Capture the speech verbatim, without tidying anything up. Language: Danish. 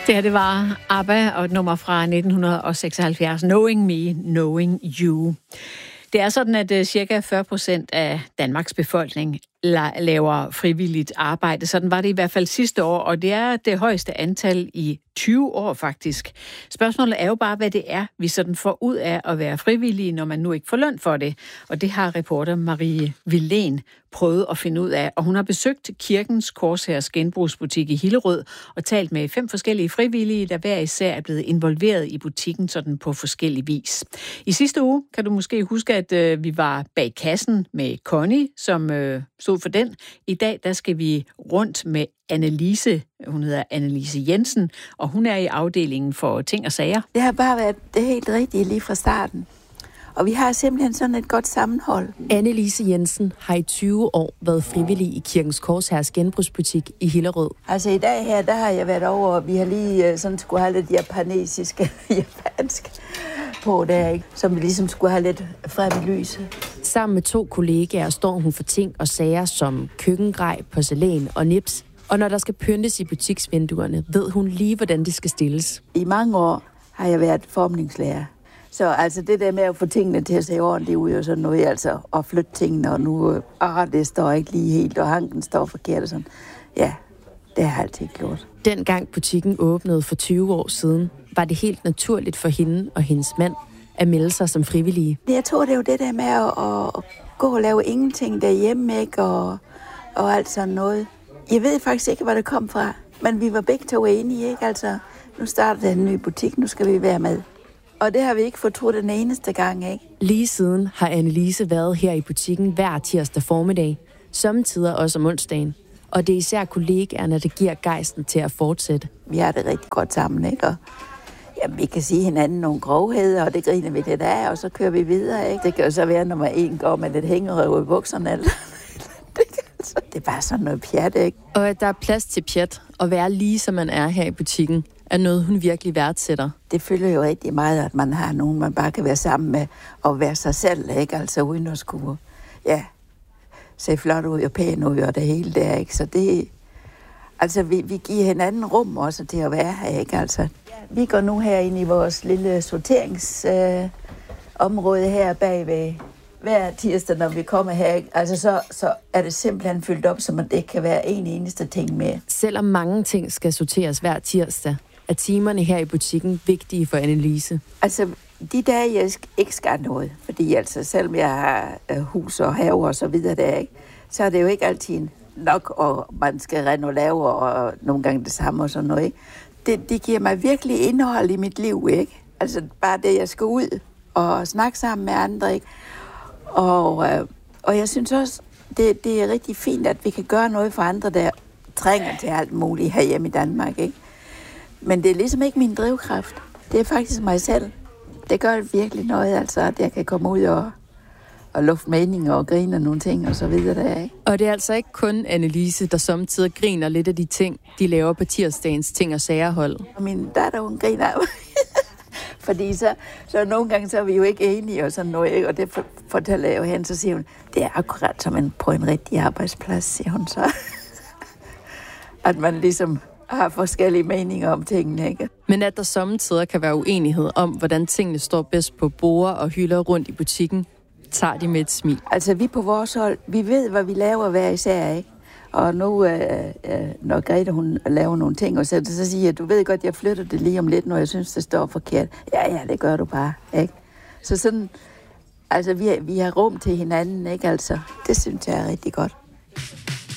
Det her, det var ABBA og et nummer fra nitten seksoghalvfjerds, Knowing Me, Knowing You. Det er sådan, at cirka fyrre procent af Danmarks befolkning laver frivilligt arbejde. Sådan var det i hvert fald sidste år, og det er det højeste antal i tyve år faktisk. Spørgsmålet er jo bare, hvad det er, vi sådan får ud af at være frivillige, når man nu ikke får løn for det. Og det har reporter Marie Villén prøvet at finde ud af. Og hun har besøgt Kirkens Korshærs genbrugsbutik i Hillerød og talt med fem forskellige frivillige, der hver især er blevet involveret i butikken sådan på forskellig vis. I sidste uge kan du måske huske, at øh, vi var bag kassen med Connie, som øh, stod for den. I dag der skal vi rundt med Annelise. Hun hedder Annelise Jensen, og hun er i afdelingen for ting og sager. Det har bare været det helt rigtige lige fra starten. Og vi har simpelthen sådan et godt sammenhold. Annelise Jensen har i tyve år været frivillig i Kirkens Korshærs genbrugsbutik i Hillerød. Altså i dag her, der har jeg været over, og vi har lige sådan skulle have lidt japanesiske, japansk på der, ikke? Som vi ligesom skulle have lidt frem i lyset. Sammen med to kollegaer står hun for ting og sager som køkkengrej, porcelæn og nips. Og når der skal pyntes i butiksvinduerne, ved hun lige, hvordan det skal stilles. I mange år har jeg været formningslærer. Så altså det der med at få tingene til at se ordentligt ud og sådan noget, altså at flytte tingene, og nu, ah, det står ikke lige helt, og hanken står forkert og sådan. Ja, det har jeg altid gjort. Dengang butikken åbnede for tyve år siden, var det helt naturligt for hende og hendes mand at melde sig som frivillige. Jeg tror, det er jo det der med at, at gå og lave ingenting derhjemme, ikke? Og, og alt sådan noget. Jeg ved faktisk ikke, hvor det kom fra, men vi var begge to enige, ikke? Altså, nu starter den nye butik, nu skal vi være med. Og det har vi ikke fortrudt den eneste gang, ikke? Lige siden har Annelise været her i butikken hver tirsdag formiddag, sommetider også om onsdagen. Og det er især kollegaerne, der giver gejsten til at fortsætte. Vi har det rigtig godt sammen, ikke? Og jamen, vi kan sige hinanden nogle grovheder, og det griner vi lidt af, og så kører vi videre, ikke? Det kan jo så være, når man en går med lidt hængerøv i bukserne. Eller det er bare sådan noget pjat, ikke? Og at der er plads til pjat og være lige, som man er her i butikken, er noget, hun virkelig værdsætter. Det føler jo rigtig meget, at man har nogen, man bare kan være sammen med og være sig selv, ikke? Altså uden at skulle, ja, se flot ud og pæn ud og det hele der, ikke? Så det, altså vi, vi giver hinanden rum også til at være her, ikke? Altså, vi går nu her ind i vores lille sorteringsområde øh, her bagved. Hver tirsdag, når vi kommer her, altså så, så er det simpelthen fyldt op, så man ikke kan være en eneste ting mere. Selvom mange ting skal sorteres hver tirsdag, er timerne her i butikken vigtige for Annelise. Altså, de dage, jeg ikke skal noget, fordi altså, selvom jeg har hus og have og så videre der, ikke, så er det jo ikke altid nok, og man skal rende og lave, og nogle gange det samme og sådan noget, ikke. Det, det giver mig virkelig indhold i mit liv, ikke? Altså, bare det, jeg skal ud og snakke sammen med andre, ikke? Og, øh, og jeg synes også, det, det er rigtig fint, at vi kan gøre noget for andre, der trænger til alt muligt herhjemme i Danmark, ikke? Men det er ligesom ikke min drivkraft. Det er faktisk mig selv. Det gør virkelig noget, altså, at jeg kan komme ud og, og lufte meninger og grine nogle ting og så videre der, ikke? Og det er altså ikke kun Annelise, der samtidig griner lidt af de ting, de laver på tirsdagens ting og sagerhold. Og min datter, hun griner af fordi så, så nogle gange, så er vi jo ikke enige og sådan noget, ikke? Og det fortæller jeg jo hende, så siger hun, det er akkurat som en, på en rigtig arbejdsplads, siger hun så. At man ligesom har forskellige meninger om tingene, ikke? Men at der sommetider kan være uenighed om, hvordan tingene står bedst på borde og hylder rundt i butikken, tager de med et smil. Altså vi på vores hold, vi ved, hvad vi laver hver især, ikke? Og nu, øh, øh, når Grete hun laver nogle ting, og så, så siger jeg, du ved godt, jeg flytter det lige om lidt, når jeg synes, det står forkert. Ja, ja, det gør du bare, ikke? Så sådan, altså vi, vi har rum til hinanden, ikke? Altså, det synes jeg er rigtig godt.